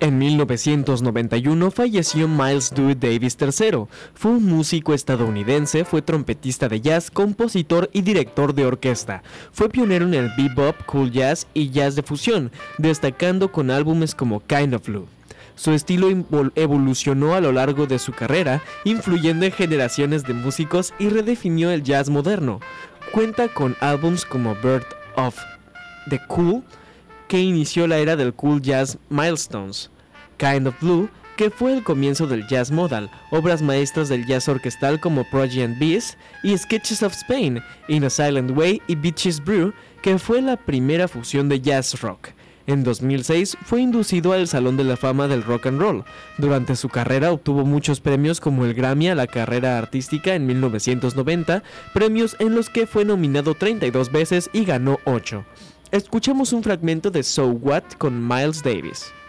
En 1991 falleció Miles Dewey Davis III. Fue un músico estadounidense, fue trompetista de jazz, compositor y director de orquesta. Fue pionero en el bebop, cool jazz y jazz de fusión, destacando con álbumes como Kind of Blue. Su estilo evolucionó a lo largo de su carrera, influyendo en generaciones de músicos y redefinió el jazz moderno. Cuenta con álbumes como Birth of the Cool, que inició la era del cool jazz Milestones, Kind of Blue, que fue el comienzo del jazz modal, obras maestras del jazz orquestal como Porgy and Bess y Sketches of Spain, In a Silent Way y Beaches Brew, que fue la primera fusión de jazz rock. En 2006 fue inducido al Salón de la Fama del Rock and Roll. Durante su carrera obtuvo muchos premios como el Grammy a la carrera artística en 1990, premios en los que fue nominado 32 veces y ganó 8. Escuchemos un fragmento de So What con Miles Davis.